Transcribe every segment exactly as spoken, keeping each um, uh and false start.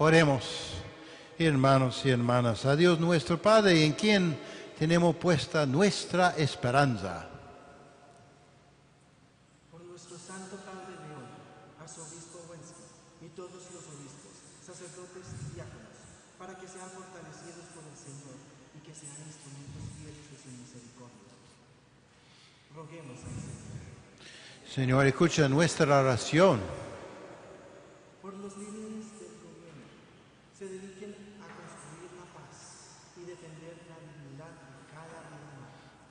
Oremos, hermanos y hermanas, a Dios nuestro Padre, en quien tenemos puesta nuestra esperanza. Por nuestro Santo Padre León, Arzobispo Wensky, y todos los obispos, sacerdotes y diáconos, para que sean fortalecidos por el Señor y que sean instrumentos fieles de su misericordia. Roguemos al Señor. Señor, escucha nuestra oración. Por los líderes del gobierno, se dediquen a construir la paz y defender la dignidad de cada uno.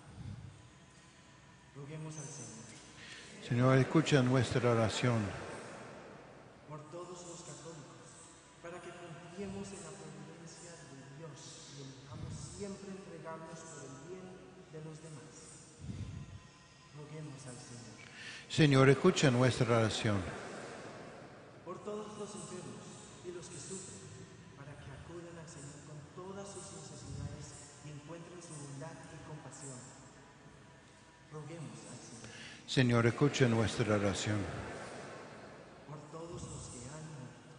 Roguemos al Señor. Señor, escucha nuestra oración. Por todos los católicos, para que confiemos en la providencia de Dios y elijamos siempre entregarnos por el bien de los demás. Roguemos al Señor. Señor, escucha nuestra oración. Por todos los enfermos y los que sufren, para que acudan al Señor con todas sus necesidades y encuentren su bondad y compasión. Roguemos al Señor. Señor, escucha nuestra oración. Por todos los que han muerto,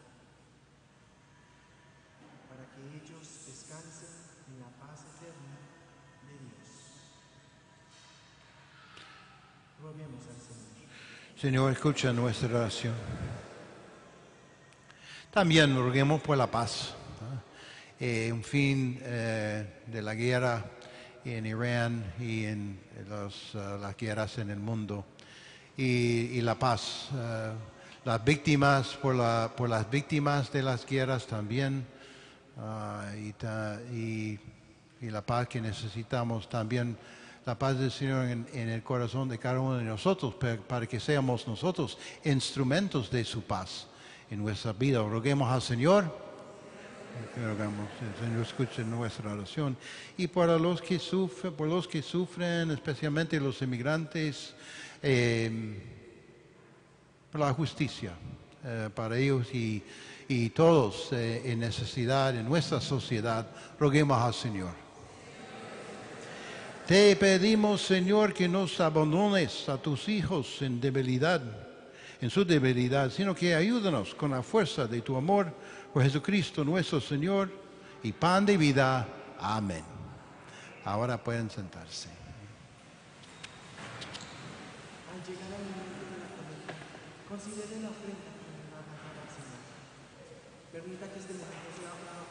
para que ellos descansen en la paz eterna de Dios. Roguemos al Señor. Señor, escucha nuestra oración. También roguemos por la paz, ¿no? Eh, un fin eh, de la guerra en Irán y en los, uh, las guerras en el mundo. Y, y la paz, uh, las víctimas, por, la, por las víctimas de las guerras también, uh, y, ta, y, y la paz que necesitamos también, la paz del Señor en, en el corazón de cada uno de nosotros, para, para que seamos nosotros instrumentos de su paz en nuestra vida. Roguemos al Señor, rogamos, el Señor escuche nuestra oración. Y para los que sufren, por los que sufren, especialmente los inmigrantes, eh, por la justicia, eh, para ellos y, y todos eh, en necesidad en nuestra sociedad, roguemos al Señor. Te pedimos, Señor, que nos abandones a tus hijos en debilidad, en su debilidad, sino que ayúdanos con la fuerza de tu amor por Jesucristo nuestro Señor y pan de vida. Amén. Ahora pueden sentarse. Al llegar al momento de la colecta, considere la ofrenda que le va a dar al Señor. Permita que este momento sea una